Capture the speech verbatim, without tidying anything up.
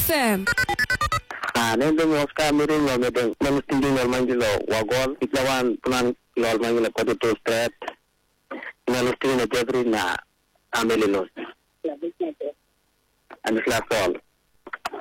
F M. Ah, nendo Oscar Miring lo medeng menustingin lo mangilo wagol iklawan punan lo mangilo kodo to strat menustingin na jebri na amelinos. Anisla sol.